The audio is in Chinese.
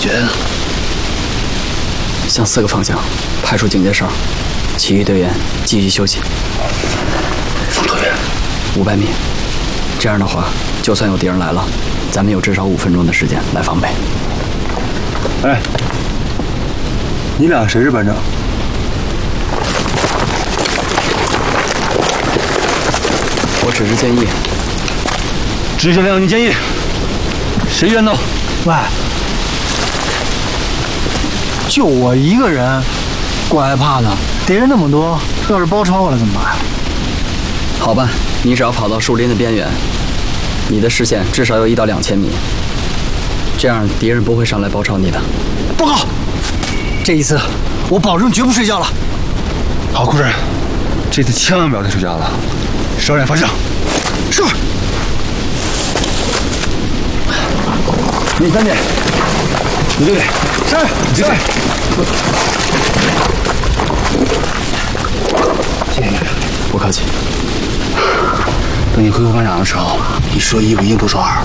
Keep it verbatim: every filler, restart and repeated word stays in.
决。 向四个方向派出警戒哨，其余队员继续休息。 放多远？ 五百米。这样的话，就算有敌人来了，咱们有至少五分钟的时间来防备。 哎，你俩谁是班长？ 我只是建议。 执行令，你建议谁先走？ 喂，就我一个人，怪害怕的。敌人那么多，要是包抄过来怎么办？ 好办，你只要跑到树林的边缘，你的视线至少有一到两千米，这样敌人不会上来包抄你的。 报告，这一次我保证绝不睡觉了。 好，库人，这次千万不要再睡觉了。稍点方向。是。你三点，你六点，是，你几点？谢谢你， 不客气。 等你恢复班长的时候，你说一我一定都说二。